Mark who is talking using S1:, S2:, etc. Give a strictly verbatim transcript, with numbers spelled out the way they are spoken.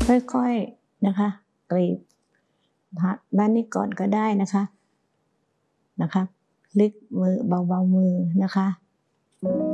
S1: ค่อยๆนะคะกรีดด้านนี้ก่อนก็ได้นะคะนะคะพลิกมือเบาๆมือนะคะ